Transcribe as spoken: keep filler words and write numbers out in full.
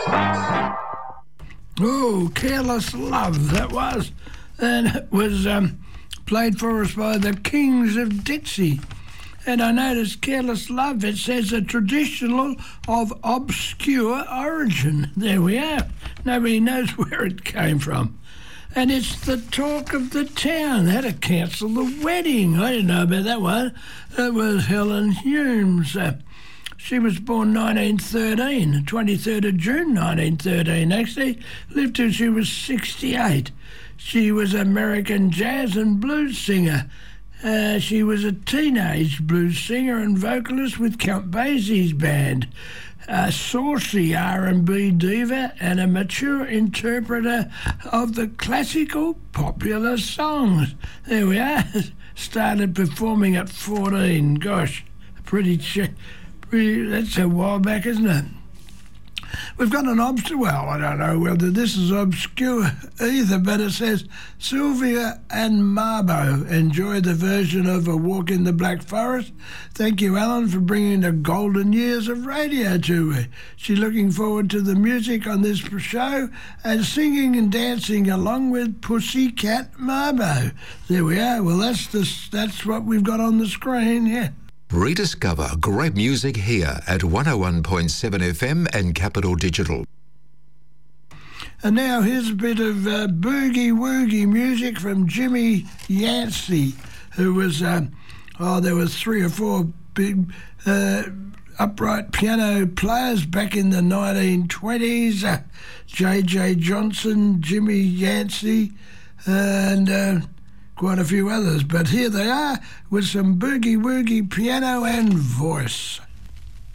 Oh, Careless Love, that was. And it was um, played for us by the Kings of Dixie. And I noticed Careless Love, it says a traditional of obscure origin. There we are. Nobody knows where it came from. And it's the talk of the town. They had to cancel the wedding. I didn't know about that one. It was Helen Humes. Uh, she was born nineteen thirteen, twenty-third of June nineteen thirteen, actually. Lived till she was sixty-eight. She was an American jazz and blues singer. Uh, she was a teenage blues singer and vocalist with Count Basie's band, a saucy R and B diva and a mature interpreter of the classical popular songs. There we are. Started performing at fourteen. Gosh, pretty, ch- pretty that's a while back, isn't it? We've got an obscure, well, I don't know whether this is obscure either, but it says Sylvia and Marbo enjoy the version of A Walk in the Black Forest. Thank you, Alan, for bringing the golden years of radio to her. She's looking forward to the music on this show and singing and dancing along with Pussycat Marbo. There we are. Well, that's the, that's what we've got on the screen, yeah. Rediscover great music here at one oh one point seven F M and Capital Digital. And now here's a bit of uh, boogie-woogie music from Jimmy Yancey, who was, uh, oh, there was three or four big uh, upright piano players back in the nineteen twenties. Uh, J J Johnson, Jimmy Yancey, and Uh, quite a few others, but here they are with some boogie-woogie piano and voice.